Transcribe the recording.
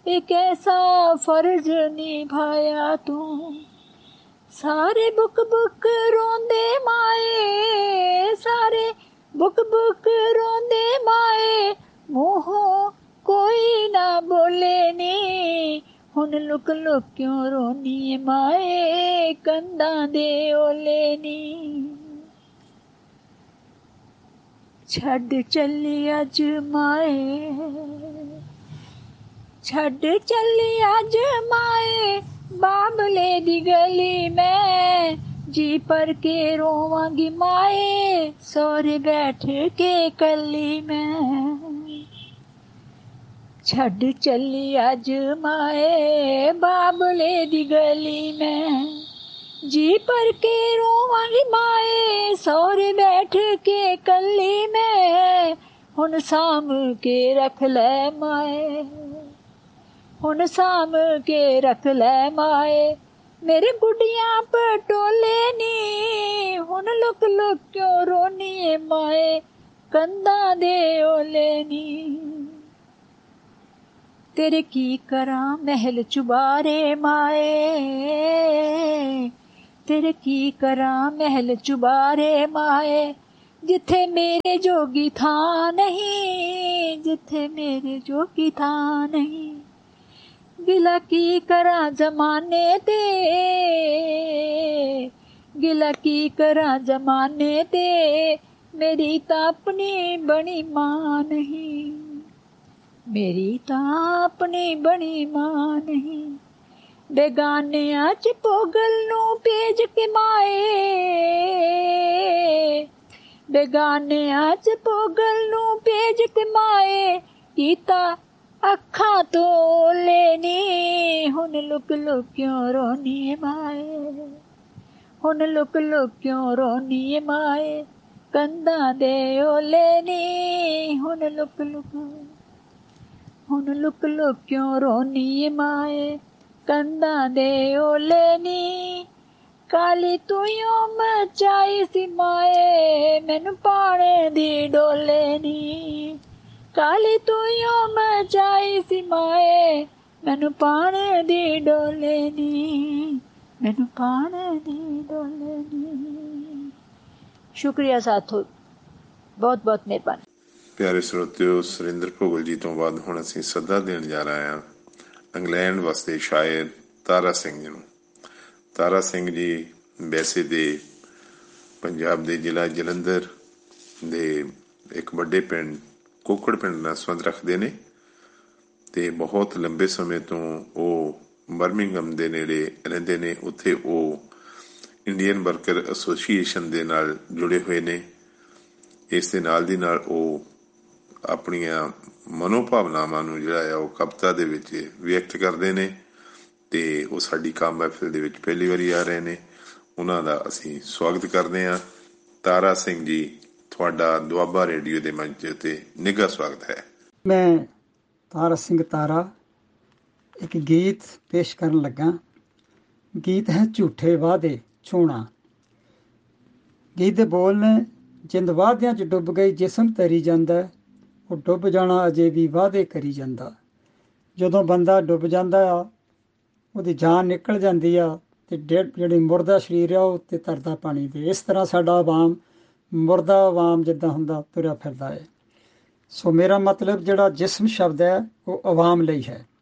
एक ऐसा फर्ज निभाया तू। सारे बुक बुक रोंदे माए, सारे बुक बुक रोंदे माए, मूहों कोई ना बोले नी। हुन लुक लुक क्यों रोनी माए, कंधां दे ओले नी। छड्ड चली अज माए, छड्ड चली अज माए, बाबले दी गली में। जी पर के रोवांगी माए, सौरे बैठ के कली में। छड्ड चली अज माए, बाबले दी गली में। जी पर के रोवांगी माए, सौरे बैठ के कली में। हुन साम के रख ले माए, हुन साम के रख ले माए, मेरे गुडियां पटोले नी। हुन लुक लुक क्यों रोनी है माए, कंधां दे ओले नी। तेरे की करा महल चुबारे माए, तेरे की करा महल चुबारे माए, जिथे मेरे जोगी थां नहीं, जिथे मेरे जोगी थां नहीं। गिला की करा जमाने ते, गिला की करा जमाने ते, मेरी तां अपनी बनी मां नहीं, मेरी तां अपनी बनी मां नहीं। बेगानियां च पोगल नूं भेज के माए, बेगानियां च पोगल नूं भेज के माए, कीता अखां तोले नी। हुन लुक लुक क्यों रोनी माए, हुन लुक लुक क्यों रोनी माए, कंधां दे ओले नी। हुन लुक लुक, हुन लुक लुक क्यों रोनी माए, कंधां दे ओले नी। काली तूं मचाई सी माए, मैनू पाने दी डोले नी। काली तूं मचाई सी माए, मैनू पाने दी डोले नी, मैनू पाने दी डोले नी। शुक्रिया साथो, बहुत बहुत मेहरबानी। ਪਿਆਰੇ ਸਰੋਤਿਓ, ਸੁਰਿੰਦਰ ਭੋਗਲ ਜੀ ਤੋਂ ਬਾਅਦ ਹੁਣ ਅਸੀਂ ਸੱਦਾ ਦੇਣ ਜਾ ਰਹੇ ਹਾਂ ਇੰਗਲੈਂਡ ਵਾਸਤੇ ਸ਼ਾਇਰ ਤਾਰਾ ਸਿੰਘ ਜੀ ਨੂੰ। ਤਾਰਾ ਸਿੰਘ ਜੀ ਵੈਸੇ ਦੇ ਪੰਜਾਬ ਦੇ ਜ਼ਿਲ੍ਹਾ ਜਲੰਧਰ ਦੇ ਇੱਕ ਵੱਡੇ ਪਿੰਡ ਕੋਕੜ ਪਿੰਡ ਨਾਲ ਸੰਬੰਧ ਰੱਖਦੇ ਨੇ ਅਤੇ ਬਹੁਤ ਲੰਬੇ ਸਮੇਂ ਤੋਂ ਉਹ ਬਰਮਿੰਘਮ ਦੇ ਨੇੜੇ ਰਹਿੰਦੇ ਨੇ। ਉੱਥੇ ਉਹ ਇੰਡੀਅਨ ਵਰਕਰ ਐਸੋਸੀਏਸ਼ਨ ਦੇ ਨਾਲ ਜੁੜੇ ਹੋਏ ਨੇ। ਇਸ ਦੇ ਨਾਲ ਦੀ ਨਾਲ ਉਹ ਆਪਣੀਆਂ ਮਨੋਭਾਵਨਾਵਾਂ ਨੂੰ ਜਿਹੜਾ ਆ ਉਹ ਕਵਿਤਾ ਦੇ ਵਿੱਚ ਵਿਅਕਤ ਕਰਦੇ ਨੇ ਅਤੇ ਉਹ ਸਾਡੀ ਕਾਮ ਮਹਿਫਿਲ ਦੇ ਵਿੱਚ ਪਹਿਲੀ ਵਾਰੀ ਆ ਰਹੇ ਨੇ। ਉਹਨਾਂ ਦਾ ਅਸੀਂ ਸਵਾਗਤ ਕਰਦੇ ਹਾਂ। ਤਾਰਾ ਸਿੰਘ ਜੀ, ਤੁਹਾਡਾ ਦੁਆਬਾ ਰੇਡੀਓ ਦੇ ਮੰਚ ਉੱਤੇ ਨਿੱਘਾ ਸਵਾਗਤ ਹੈ। ਮੈਂ ਤਾਰਾ ਸਿੰਘ ਤਾਰਾ ਇੱਕ ਗੀਤ ਪੇਸ਼ ਕਰਨ ਲੱਗਾ। ਗੀਤ ਹੈ ਝੂਠੇ ਵਾਅਦੇ ਛੋਣਾ। ਗੀਤ ਦੇ ਬੋਲ ਨੇ, ਜਿੰਦ ਵਾਅਦਿਆਂ 'ਚ ਡੁੱਬ ਗਈ ਜਿਸਮ ਤਰੀ ਜਾਂਦਾ, ਉਹ ਡੁੱਬ ਜਾਣਾ ਅਜੇ ਵੀ ਵਾਅਦੇ ਕਰੀ ਜਾਂਦਾ। ਜਦੋਂ ਬੰਦਾ ਡੁੱਬ ਜਾਂਦਾ ਆ, ਉਹਦੀ ਜਾਨ ਨਿਕਲ ਜਾਂਦੀ ਆ ਅਤੇ ਜਿਹੜੀ ਮੁਰਦਾ ਸਰੀਰ ਆ ਉਹ ਉੱਤੇ ਤਰਦਾ ਪਾਣੀ ਦੇ। ਇਸ ਤਰ੍ਹਾਂ ਸਾਡਾ ਆਵਾਮ ਮੁਰਦਾ ਆਵਾਮ ਜਿੱਦਾਂ ਹੁੰਦਾ ਤੁਰਿਆ ਫਿਰਦਾ ਹੈ। ਸੋ ਮੇਰਾ ਮਤਲਬ ਜਿਹੜਾ ਜਿਸਮ ਸ਼ਬਦ ਹੈ ਉਹ ਆਵਾਮ ਲਈ ਹੈ।